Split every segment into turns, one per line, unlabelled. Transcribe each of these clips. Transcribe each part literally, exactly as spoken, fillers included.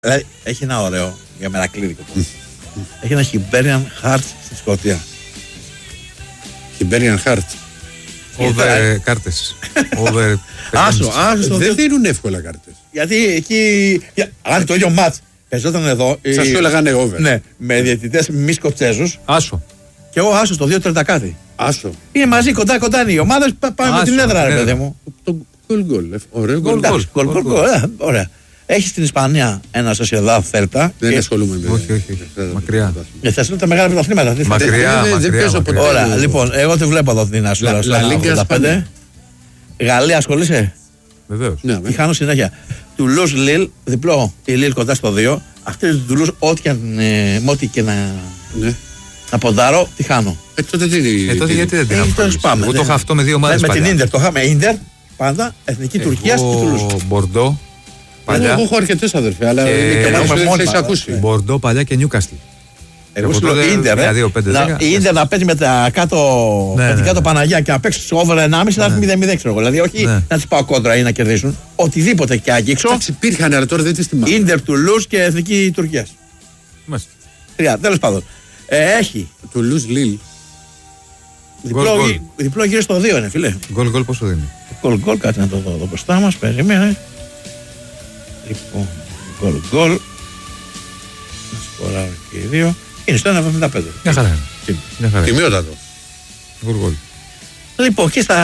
Δηλαδή, έχει ένα ωραίο για μερακλήδικο. Έχει ένα Hibernian Heart στη Σκωτία.
Hibernian Heart.
Over κάρτες. Over.
Άσο, άσο.
Δεν δίνουν εύκολα κάρτες.
Γιατί εκεί. Αν το ίδιο μάτς παίζονταν εδώ.
Σας το έλεγανε over.
Ναι, με διαιτητές μη Σκοτσέζους.
Άσο.
Και εγώ άσο το δύο τριάντα κάτι.
Άσο.
Είναι μαζί κοντά κοντά είναι οι ομάδες. Πάμε με την έδρα, ρε παιδί μου.
Το γκολ γκολ. Ωραίο γκολ
γκολ. Ωραία. Έχει στην Ισπανία ένα Σοσιεδάδ Θέλτα.
Δεν ασχολούμαι με.
Όχι, όχι. Μακριά.
Και θα τα μεγάλα πρωταθλήματα.
Μακριά.
Δεν παίζω ποτέ.
Ωραία, λοιπόν, εγώ τη βλέπω εδώ την Ασούρα στο ογδόντα πέντε. Γαλλία ασχολείσαι.
Βεβαίως.
Τι χάνω συνέχεια. Τουλούζ Λιλ, διπλό η Λιλ κοντά στο δύο. Αυτή τη Τουλούζ, ό,τι και να. Να ποντάρω, τι χάνω.
Ε, τότε τι.
Ε, τότε γιατί δεν την
πάμε.
Εγώ το είχα αυτό με δύο ομάδες.
Με την Ίντερ, το είχαμε Ίντερ, πάντα, Εθνική Τουρκία και Τουλούζ.
Μπορντό.
Παλιά. Εγώ έχω αρκετές αδερφέ, αλλά δεν έχεις ακούσει.
Μπορντό, παλιά και Νιούκαστλ.
Εγώ σου λέω Ίντερ, η Ίντερ να παίζει με τα κάτω, ναι, με την κάτω Παναγιά και να παίξει στο over ενάμιση να έρθει μηδέν μηδέν, ξέρω εγώ. Δηλαδή, όχι ναι. να τις πάω κόντρα ή να κερδίσουν. Οτιδήποτε και άγγιξω.
Εντάξει, υπήρχαν, αλλά τώρα δεν τις θυμάμαι.
Ίντερ, Τουλούζ και Εθνική Τουρκία.
Μάλιστα.
Τρία, τέλος πάντων. Ε, έχει.
Τουλούζ Λιλ.
Διπλό, διπλό γύρω στο δύο είναι, φίλε.
Γκολ γκολ πόσο δίνει.
Γκολ γκολ, κάτι να το δω εδώ μπροστά μας. Περίμενε. Λοιπόν, γκολ γκολ. Να σκοράρω και οι δύο. Είναι στο ένα εβδομήντα πέντε.
Μια χαρά είναι.
Τιμιότατο.
Γκολ γκολ.
Λοιπόν, και στα.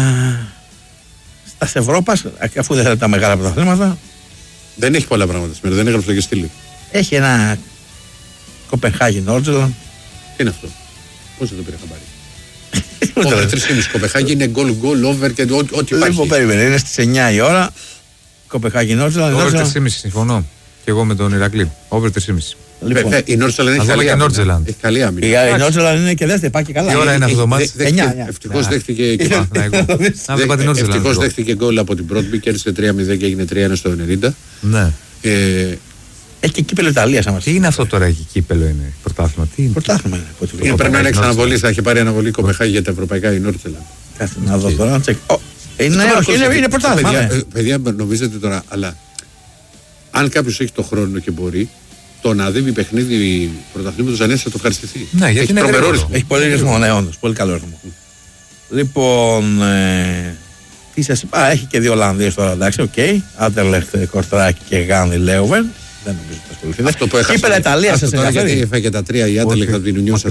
Στα Ευρώπας, αφού δεν θέλετε τα μεγάλα πρωταθλήματα.
Δεν έχει πολλά πράγματα σήμερα, δεν έγραψε και στήλη.
Έχει ένα Κοπενχάγη Νόρτζελαντ.
Τι είναι αυτό, πώς δεν το πήρε χαμπάρι. Over τρία κόμμα πέντε Κοπενχάγη είναι γκολ γκολ, over και ό,τι υπάρχει.
Λοιπόν, περίμενε, είναι στις εννιά η ώρα. Κοπενχάγη Νόρτζελαντ.
Over τρία κόμμα πέντε συμφωνώ. Και εγώ με τον Ηρακλή. Over τρία κόμμα πέντε.
Λοιπόν, η Νόρτζελαντ έχει καλή άμυνα. Έχει καλή άμυνα.
Η Νόρτζελαντ είναι και δεύτερη, πάει και καλά.
Τι ώρα είναι αυτό το μάτς?
Ευτυχώς δέχτηκε
Ευτυχώς
δέχτηκε γκολ από την πρώτη, κέρδισε τρία μηδέν και έγινε τρία ένα στο ενενήντα.
Ναι.
Έχει και κύπελο Ιταλίας άμα.
Τι είναι αυτό τώρα, έχει κύπελο, είναι πρωτάθλημα. Τι είναι.
Πρωτάθλημα είναι.
Πρέπει να έχει αναβολή, θα έχει πάρει αναβολή Κοπενχάγη για τα ευρωπαϊκά η Νόρτζελαντ.
Κάτσε να δω τώρα, να τσεκ. Είναι πρωτάθλημα.
Παιδιά, νομίζετε τώρα, αλλά αν κάποιο έχει το χρόνο και μπορεί, το να δει παιχνίδι πρωταθλήματος Ανέσης θα το ευχαριστηθεί.
Ναι, γιατί είναι
τρομερό ρυθμό.
Έχει πολύ ρυθμό, ναι, όντως. Πολύ καλό ρυθμό. Λοιπόν, ε, τι σας είπα, έχει και δύο Ολλανδίες τώρα, εντάξει, οκ. Άντερλεχτ, Κορτράκη και Γάνδη Λέουβεν. Δεν νομίζω ότι ασχοληθείτε.
Αυτό που έχασε.
Κύπελα Ιταλία σας ενδιαφέρει.
Γιατί έφαγε τα τρία η Άντερλεχτ από την Ουνιόν σας.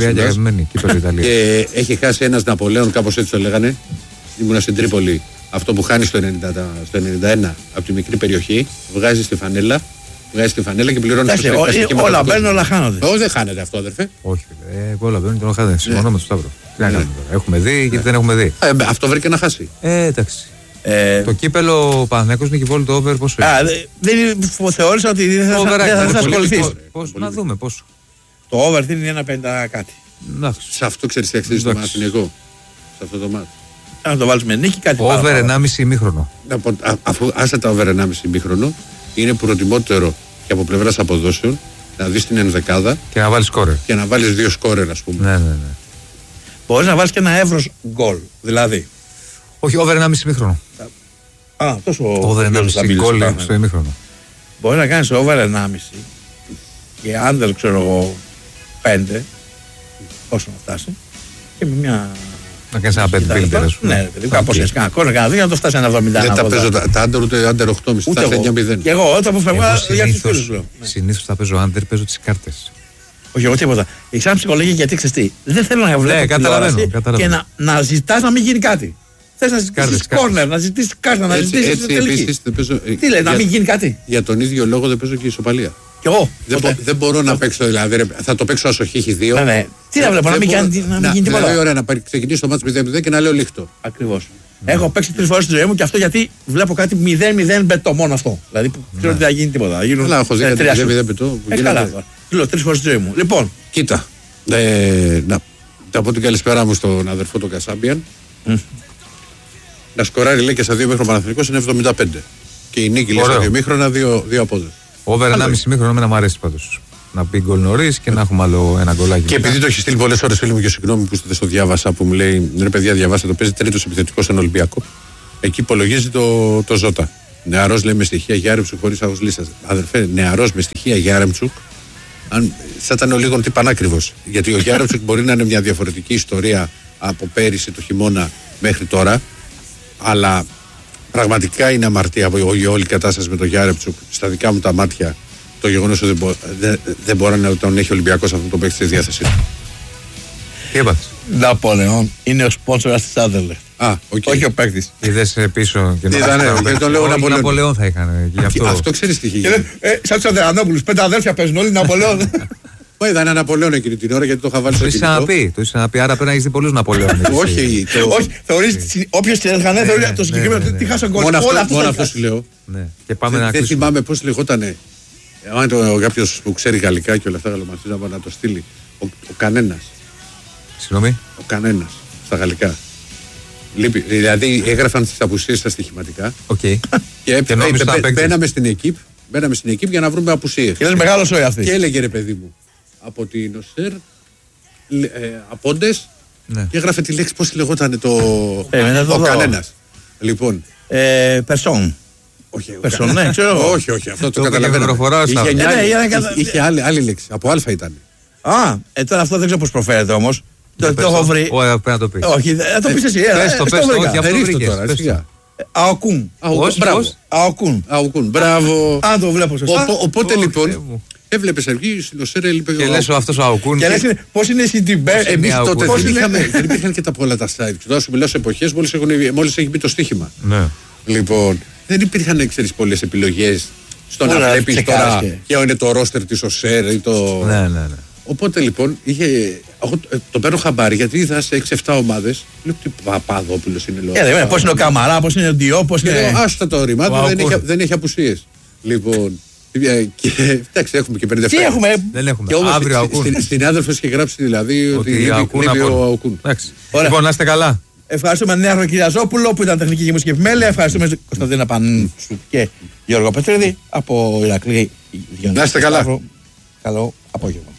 Και
έχει χάσει ένας Ναπολέον, κάπως έτσι το λέγανε. Ήμουνα στην Τρίπολη. Αυτό που χάνει στο ενενήντα ένα από τη μικρή περιοχή, βγάζει στη φανέλα. Βγάζει τη φανέλα και πληρώνει
το στέφανο. Όλα μπαίνουν, όλα χάνονται.
Όχι, δεν χάνεται αυτό, αδερφέ.
Όχι, όλα μπαίνουν και όλα χάνονται. Συμφωνώ με τον Σταύρο. Τι να κάνουμε τώρα. Έχουμε δει και δεν έχουμε δει.
Αυτό βρήκε να χάσει.
Ε, εντάξει. Το κύπελο Παναθηναϊκός Νικηβόλου το over πόσο είναι?
Δεν θεώρησα ότι δεν θα ασχοληθείς.
Να δούμε πόσο.
Το over είναι ένα πενήντα κάτι.
Σε αυτό ξέρεις τι αξίζει το Παναθηναϊκό. Σε αυτό το μάτι.
Να το βάλεις με νίκη κάτι
άλλο. Over ενάμιση ημίχρονο.
Αφού άσε τα over ενάμιση ημίχρονο, είναι προτιμότερο και από πλευράς αποδόσεων να δεις την ενδεκάδα
και να βάλεις σκόρερ.
Και να βάλεις δύο σκόρερ, ας πούμε.
Ναι, ναι, ναι.
Μπορείς να βάλεις και ένα εύρος γκολ. Δηλαδή.
Όχι, over ενάμιση ημίχρονο.
Α, τόσο.
Over ενάμιση γκολ στο ημίχρονο.
Μπορείς να κάνεις over ενάμιση και under, ξέρω εγώ, πέντε. Όσο να φτάσει. Και με μια.
Να κάνεις ένα πέντε builder, ας πούμε.
Ναι, δηλαδή κάπως έτσι κάνα κόρνο, κάνα δύο, να το φτάσει ένα εβδομήντα.
Δεν τα παίζω τα under ούτε under οκτώ κόμμα πέντε, θα εννιά μηδέν.
Και εγώ όταν αποφεύγω για τους φίλους λέω.
Συνήθως θα παίζω under, παίζω τις κάρτες.
Όχι εγώ τίποτα. Έχεις σαν ψυχολογία γιατί ξέρεις τι. Δεν θέλω να βλέπω
τηλεόραση
και να ζητάς να μην γίνει κάτι. Θες να ζητήσεις κόρνερ, να ζητήσεις κάρτα, να ζητήσεις τελική. Τι λέει, να μην γίνει κάτι.
Για τον ίδιο λόγο δεν παίζω και ισοπαλία.
Κι εγώ.
Δεν μπορώ να παίξω, δηλαδή θα το παίξω ασοχή, έχει δύο.
Τι να βλέπω, να μην γίνει τίποτα.
Δηλαδή, ωραία, να ξεκινήσει το μάτς μηδέν μηδέν και να λέω λίχτο.
Ακριβώς. Έχω παίξει τρεις φορές στη ζωή μου και αυτό γιατί βλέπω κάτι μηδέν μηδέν μπετό μόνο αυτό. Δηλαδή ξέρω ότι δεν θα γίνει τίποτα.
Αλλά έχω δει κάτι μηδέν μηδέν μπετό.
Λέω τρεις φορές στη ζωή μου. Λοιπόν.
Κοίτα. Να πω την καλησπέρα μου στον αδερφό του Κασάμπιαν. Να σκοράρει λέει και στα δύο μήχρονα Παναθηναϊκός είναι εβδομήντα πέντε. Και η νίκη λέει στα δύο μήχρονα δύο απόδοση.
Over ενάμιση μήχρονο με να μου αρέσει πάντως. Να πει γκολ νωρίς και να έχουμε άλλο ένα γκολάκι.
Και επειδή το έχει στείλει πολλές ώρες φίλοι μου και συγγνώμη που δεν το διάβασα, που μου λέει ρε παιδιά, διαβάστε το, παίζει τρίτος επιθετικός στον Ολυμπιακό. Εκεί υπολογίζει το, το Ζώτα. Νεαρός λέει με στοιχεία Γιάρεμτσουκ χωρίς άγχος λίστας. Αδερφέ, νεαρός με στοιχεία Γιάρεμτσουκ, αν θα ήταν ο λίγο τι πανάκριβος. Γιατί ο Γιάρεμτσουκ μπορεί να είναι μια διαφορετική ιστορία από πέρυσι το χειμώνα μέχρι τώρα, αλλά πραγματικά είναι αμαρτία από όλη η κατάσταση με τον Γιάρεμτσουκ. Στα δικά μου τα μάτια, το γεγονός ότι δεν, μπο, δεν, δεν μπορεί να τον έχει ο Ολυμπιακός αυτό το παίκτη στη διάθεσή του.
Τι είπατε?
Ναπολεόν είναι ο σπόνσορας της Άντερλεχτ.
Α, okay.
Όχι ο παίκτης.
Είδες πίσω και
Τι ήταν, γιατί τον λέω Ναπολεόν.
Ναπολεόν θα είχαν.
Αυτό, αυτό ξέρεις τι είχε γίνει.
Ε, σαν τους Ανδρεανόπουλους, πέντε αδέρφια παίζουν όλοι Ναπολεόν.
Μα ήταν ένα Ναπολεόν εκείνη την ώρα γιατί το είχα βάλει στο κινητό.
Το είχα να πει, άρα πρέπει να έχεις δει πολλούς Ναπολεόν.
Όχι,
όχι, θεωρείς, όποιος την έχανε θεωρεί το συγκεκριμένο, τι χάσαν γκολ.
Μόνο αυτό σου λέω. Δεν θυμάμαι πώς λεγότανε. Αν κάποιος που ξέρει γαλλικά και όλα αυτά γαλλομαθείς να το στείλει. Ο κανένας.
Συγγνώμη.
Ο κανένας στα γαλλικά. Λείπει. Δηλαδή έγραφαν τις απουσίες στα στοιχηματικά.
Okay.
Και, και μπέ, μπαίναμε στην εκείπ, μπαίναμε στην εκείπ για να βρούμε απουσίες.
Και λες μεγάλος ο αυτή.
Και έλεγε ρε παιδί μου από την Οσέρ, ε, Απόντες, ναι. Και έγραφε τη λέξη πώς λεγόταν το. Ε, ο κανένας. Λοιπόν.
Ε, Περσόν.
Όχι,
Περσόν, ναι, ξέρω.
όχι, όχι, αυτό το καταλαβαίνω. Είχε, μια, είχε, είχε άλλη, άλλη λέξη. Από Α ήταν.
Α, ε, τώρα αυτό δεν ξέρω πώς προφέρεται όμως. Το έχω βρει.
Όχι, πρέπει να το πεις.
Όχι, θα το πεις εσύ.
Πες το, πες το, όχι, αυτό βρήκες.
Αοκούν. Αοκούν.
Αοκούν, μπράβο.
Αν το βλέπω σωστά.
Οπότε λοιπόν, έβλεπες αργή στην Οσέρα.
Και λες αυτός ο Αοκούν.
Και λες πώς είναι η Τιμπέ.
Εμείς τότε δεν υπήρχαν και τα πολλά τα site. Τώρα σου μιλάω σε εποχές μόλις έχει μπει το στοίχημα. Λοιπόν, δεν υπήρχαν, ξέρεις, πολλές επιλογές στο να βλέπεις τώρα ποιο είναι το ρόστερ της Οσέρα ή το.
Ναι, ναι, ναι.
Οπότε λοιπόν, είχε, εγώ το παίρνω χαμπάρι γιατί είδα σε έξι εφτά ομάδες. Λέω ότι Παπαδόπουλος είναι λόγο.
Ε, πώς είναι ο Καμαρά, πώς είναι ο Ντιό, πώς είναι.
Άστα το ρημάδι, δεν, έχει, δεν έχει απουσίες. Λοιπόν. Και, εντάξει, έχουμε και πενήντα εφτά.
Τι έχουμε,
δεν έχουμε.
Και όμως,
αύριο
Αοκούν. Στην, στην άδελφος είχε γράψει δηλαδή ότι, ότι λείπει ο Αοκούν.
Λοιπόν, να είστε καλά.
Ευχαριστούμε τον Νέαρχο Κυριαζόπουλο που ήταν τεχνική και μουσική επιμέλεια. Ευχαριστούμε τον Κωνσταντίνα Πανούτσου και Γιώργο Πετρίδη από Ηρακλή.
Να είστε καλά.
Καλό απόγευμα.